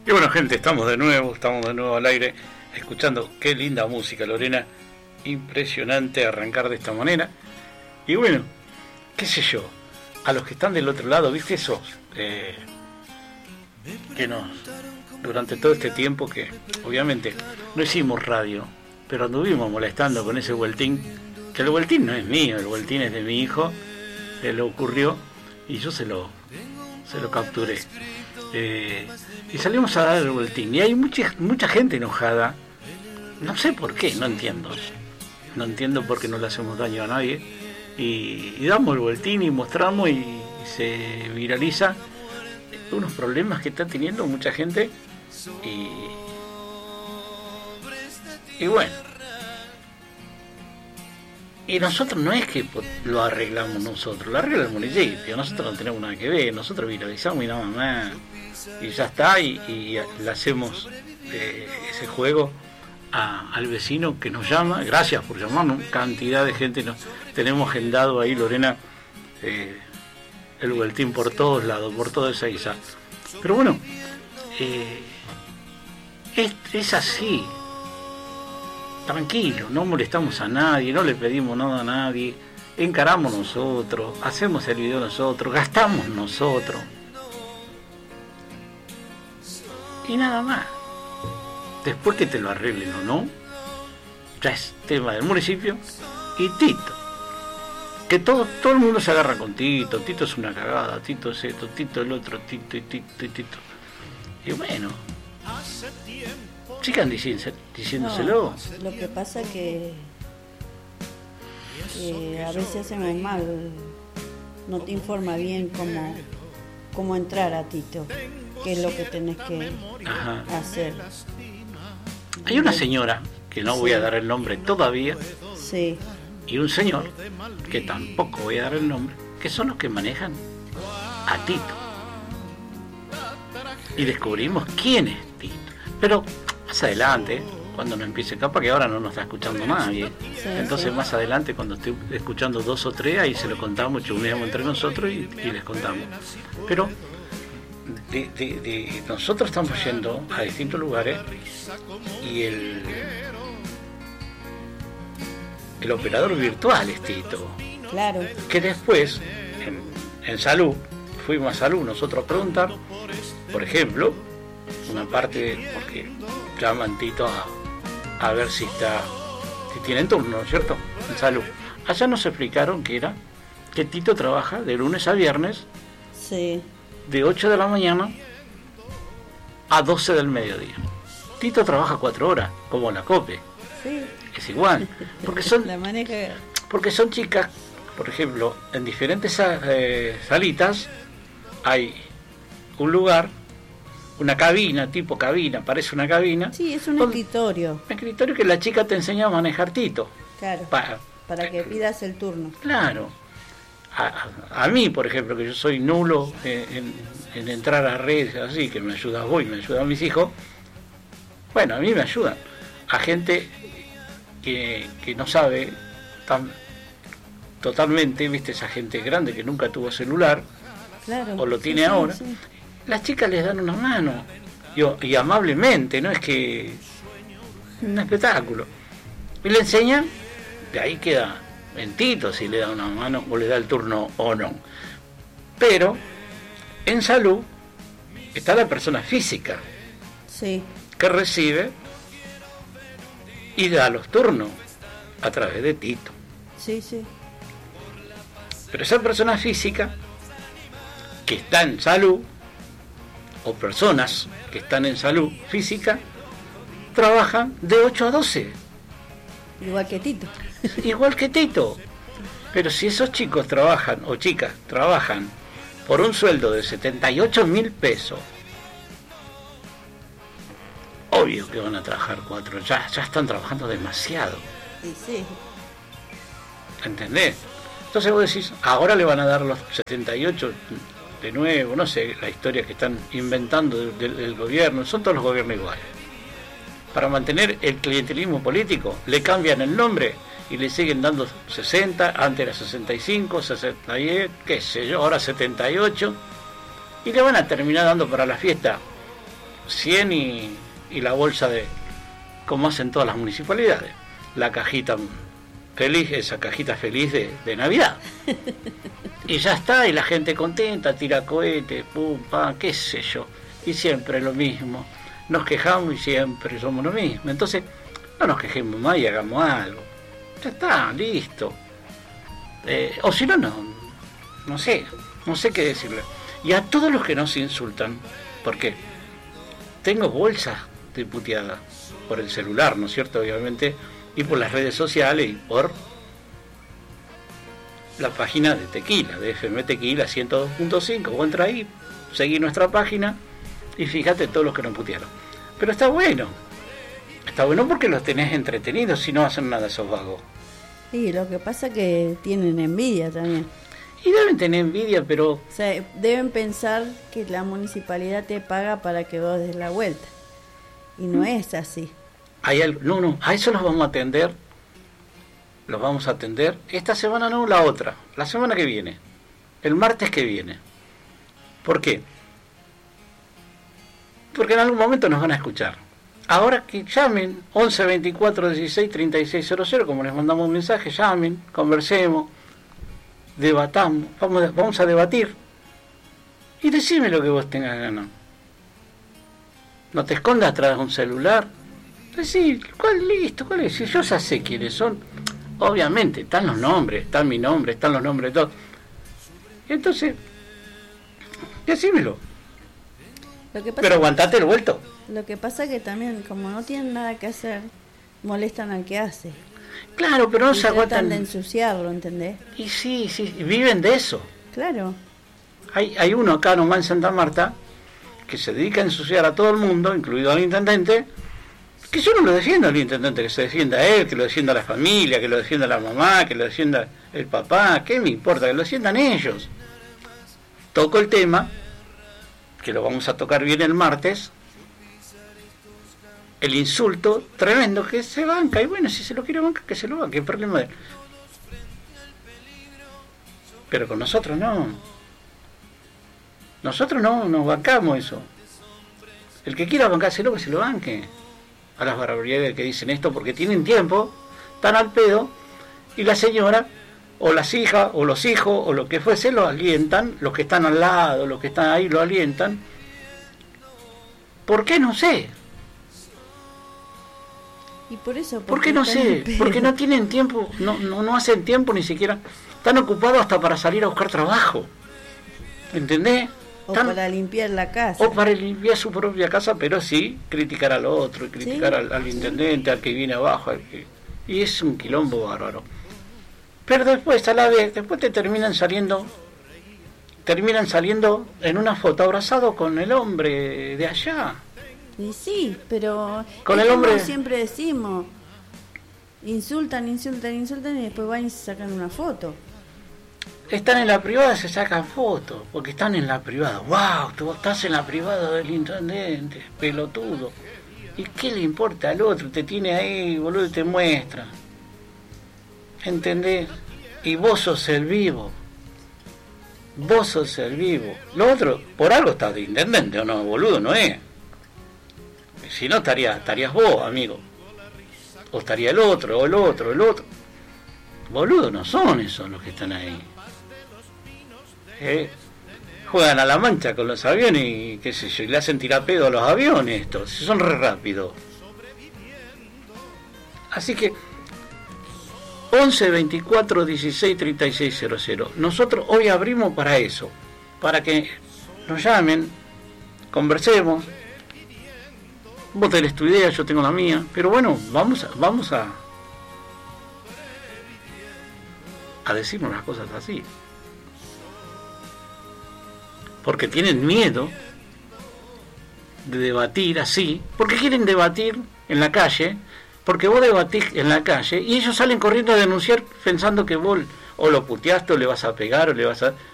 Y bueno, gente, estamos de nuevo al aire, escuchando qué linda música, Lorena. Impresionante arrancar de esta manera. Y bueno, qué sé yo, a los que están del otro lado, ¿viste eso? Que nos, durante todo este tiempo que obviamente no hicimos radio, pero anduvimos molestando con ese vueltín, que el vueltín no es mío, el vueltín es de mi hijo, se le ocurrió y yo se lo capturé. Y salimos a dar el vueltín y hay mucha gente enojada, no sé por qué, no entiendo por qué no le hacemos daño a nadie, y damos el vueltín y mostramos y se viraliza unos problemas que está teniendo mucha gente y bueno, y nosotros no es que lo arreglamos nosotros, lo arregla el municipio, nosotros no tenemos nada que ver, nosotros viralizamos y nada más, y ya está, y le hacemos ese juego al vecino que nos llama. Gracias por llamarnos, cantidad de gente tenemos agendado ahí, Lorena, el vueltín por todos lados, por toda esa isla. Pero bueno, es así, tranquilo, no molestamos a nadie, no le pedimos nada a nadie, encaramos nosotros, hacemos el video nosotros, gastamos nosotros y nada más. Después que te lo arreglen o no, ya es tema del municipio. Y Tito, que todo el mundo se agarra con Tito. Tito es una cagada, Tito es esto, Tito el otro, Tito y Tito y Tito. Y bueno, sigan diciéndoselo. No, lo que pasa que a veces hacemos mal, no te informa bien cómo entrar a Tito, qué es lo que tenés que hacer. Hay una señora, que no voy a dar el nombre todavía, sí, y un señor, que tampoco voy a dar el nombre, que son los que manejan a Tito. Y descubrimos quién es Tito. Pero más adelante, cuando nos empiece, capaz que ahora no nos está escuchando nadie. Sí, entonces sí. Más adelante, cuando esté escuchando 2 o 3, ahí se lo contamos, chuneamos entre nosotros y les contamos. Pero nosotros estamos yendo a distintos lugares y el operador virtual es Tito. Claro. Que después, en salud, fuimos a salud nosotros a preguntar, por ejemplo, una parte, porque llaman Tito a ver si tienen turno, ¿cierto? En salud. Allá nos explicaron que Tito trabaja de lunes a viernes. Sí. De 8 de la mañana a 12 del mediodía. Tito trabaja 4 horas, como la COPE. Sí. Es igual. Porque son chicas, por ejemplo, en diferentes salitas hay un lugar, una cabina, tipo cabina, parece una cabina. Sí, es un escritorio. Un escritorio que la chica te enseña a manejar Tito. Claro. Para que pidas el turno. Claro. A mí, por ejemplo, que yo soy nulo en entrar a redes así, que me ayuda vos y me ayudan mis hijos, bueno, a mí me ayudan. A gente que no sabe totalmente, viste, esa gente grande que nunca tuvo celular, claro, o lo tiene ahora, sí. Las chicas les dan una mano, y amablemente, no es que un espectáculo. Y le enseñan, de ahí queda en Tito si le da una mano o le da el turno o no. Pero en salud está la persona física, sí, que recibe y da los turnos a través de Tito. Sí, sí. Pero esa persona física que está en salud, o personas que están en salud física, trabajan de 8 a 12. Igual que Tito. Igual que Tito. Pero si esos chicos trabajan, o chicas trabajan, por un sueldo de 78.000 pesos, obvio que van a trabajar 4, ya están trabajando demasiado. Sí. ¿Entendés? Entonces vos decís, ahora le van a dar los 78 de nuevo, no sé, la historia que están inventando del gobierno, son todos los gobiernos iguales. Para mantener el clientelismo político, le cambian el nombre y le siguen dando 60, antes era 65, 68, qué sé yo, ahora 78, y le van a terminar dando para la fiesta 100 y la bolsa de, como hacen todas las municipalidades, la cajita feliz, esa cajita feliz de Navidad. Y ya está, y la gente contenta, tira cohetes, pum, pam, qué sé yo. Y siempre lo mismo. Nos quejamos y siempre somos lo mismo. Entonces, no nos quejemos más y hagamos algo. Ya está, listo. O si no, no sé qué decirle. Y a todos los que nos insultan, porque tengo bolsas de puteada por el celular, ¿no es cierto? Obviamente, y por las redes sociales y por la página de Tequila, de FM Tequila 102.5. Vos entra ahí, seguí nuestra página y fíjate todos los que nos putearon. Pero está bueno porque los tenés entretenidos, si no hacen nada esos vagos. Sí, lo que pasa es que tienen envidia también. Y deben tener envidia, pero... O sea, deben pensar que la municipalidad te paga para que vos des la vuelta. Y no es así. Hay algo, no, a eso los vamos a atender. Los vamos a atender. Esta semana no, la otra. La semana que viene. El martes que viene. ¿Por qué? Porque en algún momento nos van a escuchar. Ahora que llamen, 11 24 16 36 00, como les mandamos un mensaje, llamen, conversemos, debatamos, vamos a debatir. Y decime lo que vos tengas ganas. No te escondas atrás de un celular. Decí, ¿cuál es? Si yo ya sé quiénes son. Obviamente, están los nombres, está mi nombre, están los nombres de todos. Entonces, decímelo. Pero aguantate el vuelto. Lo que pasa es que también, como no tienen nada que hacer, molestan al que hace. Claro, pero no se aguantan. Tratan de ensuciarlo, ¿entendés? Y sí, viven de eso. Claro. Hay uno acá nomás en Santa Marta que se dedica a ensuciar a todo el mundo, incluido al intendente, que yo no lo defiendo al intendente, que se defienda a él, que lo defienda a la familia, que lo defienda la mamá, que lo defienda el papá, ¿qué me importa? Que lo defiendan ellos. Toco el tema, que lo vamos a tocar bien el martes, el insulto tremendo que se banca, y bueno, si se lo quiere bancar, que se lo banque, ¿qué problema de él? Pero con nosotros no. Nosotros no nos bancamos eso. El que quiera bancárselo, que se lo banque. A las barbaridades que dicen esto, porque tienen tiempo, están al pedo, y la señora, o las hijas, o los hijos, o lo que fuese, lo alientan, los que están al lado, los que están ahí, lo alientan. ¿Por qué? No sé. ¿Y por eso? ¿Por qué? No sé. Porque no tienen tiempo, no hacen tiempo ni siquiera. Están ocupados hasta para salir a buscar trabajo. ¿Entendés? O para limpiar la casa. O para limpiar su propia casa, pero sí criticar al otro, y criticar al intendente, al que viene abajo. Y es un quilombo bárbaro. Pero después, a la vez, después te terminan saliendo en una foto abrazado con el hombre de allá. Y sí, pero con el hombre siempre decimos, insultan y después van y se sacan una foto. Están en la privada, se sacan fotos, porque están en la privada. ¡Wow! Tú estás en la privada del intendente, pelotudo. ¿Y qué le importa al otro? Te tiene ahí, boludo, y te muestra. ¿Entendés? Y vos sos el vivo. Vos sos el vivo. Lo otro, por algo estás de intendente, ¿o no? Boludo, no es. Si no, estarías vos, amigo. O estaría el otro, o el otro. Boludo, no son esos los que están ahí. Juegan a la mancha con los aviones y qué sé yo, y le hacen tirar pedo a los aviones estos, son re rápidos. Así que 11 24 16 36 00. Nosotros hoy abrimos para eso, para que nos llamen, conversemos. Vos tenés tu idea, yo tengo la mía, pero bueno, vamos a decirnos las cosas así. Porque tienen miedo de debatir así, porque quieren debatir en la calle, porque vos debatís en la calle y ellos salen corriendo a denunciar pensando que vos o lo puteaste o le vas a pegar o le vas a...